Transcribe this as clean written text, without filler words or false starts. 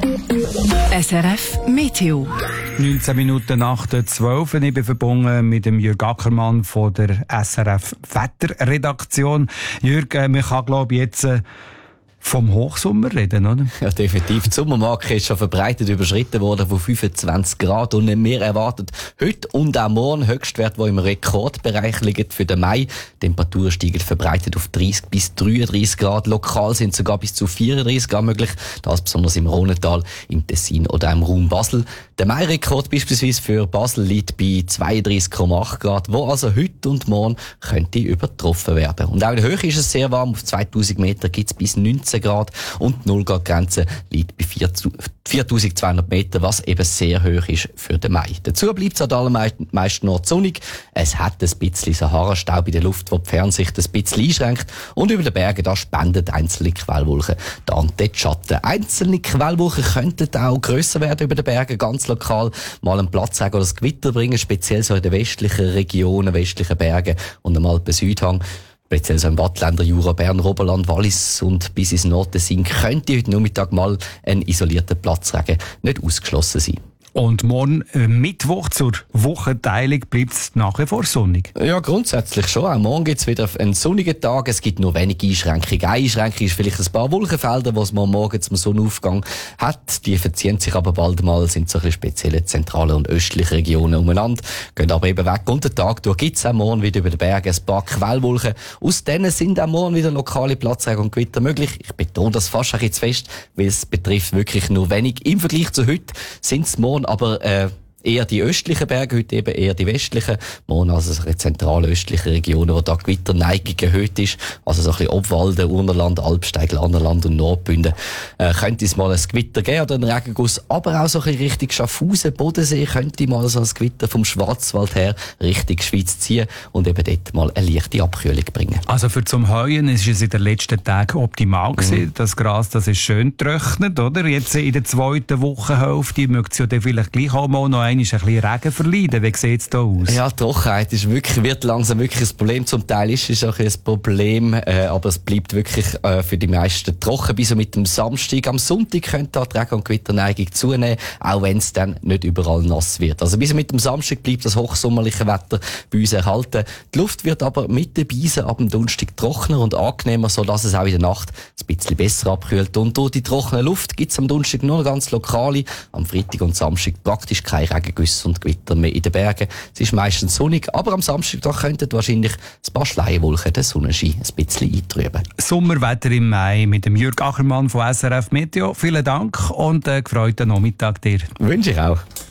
SRF Meteo. 19 Minuten nach der 12. Ich bin verbunden mit dem Jürg Ackermann von der SRF Wetterredaktion. Jürg, man kann, glaube ich, jetzt vom Hochsommer reden, oder? Ja, definitiv. Die Sommermarke ist schon verbreitet überschritten worden von 25 Grad. Und wir erwarten heute und auch morgen Höchstwerte, die im Rekordbereich liegen für den Mai. Die Temperaturen steigen verbreitet auf 30 bis 33 Grad. Lokal sind sogar bis zu 34 Grad möglich. Das besonders im Rhonental, im Tessin oder im Raum Basel. Der Mai-Rekord beispielsweise für Basel liegt bei 32,8 Grad, wo also heute und morgen könnte übertroffen werden. Und auch in der Höhe ist es sehr warm. Auf 2000 Meter gibt es bis 19 Grad und die 0 Grad Grenze liegt bei 4200 Meter, was eben sehr hoch ist für den Mai. Dazu bleibt es an allermeisten Orten sonnig. Es hat ein bisschen Sahara-Staub in der Luft, der die Fernsicht ein bisschen einschränkt. Und über den Bergen, da spendet einzelne Quellwolken dann dort Schatten. Einzelne Quellwolken könnten auch grösser werden über den Bergen, ganz lokal mal einen Platzregen oder das Gewitter bringen, speziell so in den westlichen Regionen, westlichen Bergen und am Alpen-Südhang. Speziell so im Wattländer Jura, Bern, Oberland, Wallis und bis ins Nordtessin könnte heute Nachmittag mal ein isolierter Platzregen nicht ausgeschlossen sein. Und morgen Mittwoch zur Wochenteilung bleibt es nach wie vor sonnig? Ja, grundsätzlich schon. Auch morgen gibt es wieder einen sonnigen Tag. Es gibt nur wenige Einschränkungen. Eine Einschränkung ist vielleicht ein paar Wolkenfelder, die man morgen zum Sonnenaufgang hat. Die verziehen sich aber bald mal, sind so ein bisschen spezielle zentrale und östliche Regionen umeinander, gehen aber eben weg. Und den Tag durch gibt es auch morgen wieder über den Bergen ein paar Quellwolken. Aus denen sind auch morgen wieder lokale Platzregen und Gewitter möglich. Ich betone das fast ein bisschen zu fest, weil es betrifft wirklich nur wenig. Im Vergleich zu heute sind es morgen aber eher die östlichen Berge, heute eben eher die westlichen. Morgen also so zentrale östliche Regionen, wo da die Gewitterneigung erhöht ist. Also so ein bisschen Obwalden, Urnerland, Alpsteig, Lannerland und Nordbünden. Könnte es mal ein Gewitter geben oder einen Regenguss, aber auch so ein bisschen Richtung Schaffhausen, Bodensee könnte mal so ein Gewitter vom Schwarzwald her Richtung Schweiz ziehen und eben dort mal eine leichte Abkühlung bringen. Also für zum Heuen ist es in den letzten Tagen optimal gewesen. Das Gras, das ist schön getrocknet, oder? Jetzt in der zweiten Wochenhälfte mögt es ja dann vielleicht gleich auch mal noch ein bisschen Regen verleiden. Wie sieht es da aus? Ja, die Trockenheit ist wird langsam wirklich ein Problem. Zum Teil ist es auch ein Problem, aber es bleibt wirklich für die meisten trocken bis mit dem Samstag. Am Sonntag könnte die Regen- und Gewitterneigung zunehmen, auch wenn es dann nicht überall nass wird. Also bis mit dem Samstag bleibt das hochsommerliche Wetter bei uns erhalten. Die Luft wird aber mit den Beisen ab dem Donnerstag trockener und angenehmer, sodass es auch in der Nacht ein bisschen besser abkühlt. Und durch die trockene Luft gibt es am Donnerstag nur ganz lokale, am Freitag und Samstag praktisch keine Regengüsse und Gewitter mehr in den Bergen. Es ist meistens sonnig, aber am Samstag da könnten wahrscheinlich ein paar Schleierwolken den Sonnenschein ein bisschen eintrüben. Sommerwetter im Mai mit dem Jürg Ackermann von SRF Meteo. Vielen Dank und gefreuten Nachmittag dir. Wünsche ich auch.